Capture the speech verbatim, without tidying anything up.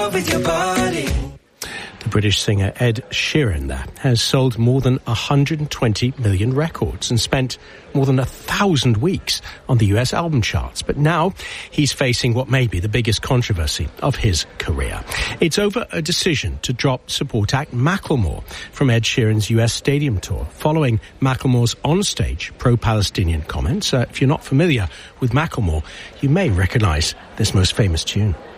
love with your body. The British singer Ed Sheeran there has sold more than one hundred twenty million records and spent more than a thousand weeks on the U S album charts. But now he's facing what may be the biggest controversy of his career. It's over a decision to drop support act Macklemore from Ed Sheeran's U S stadium tour following Macklemore's onstage pro-Palestinian comments. Uh, if you're not familiar with Macklemore, you may recognise this most famous tune.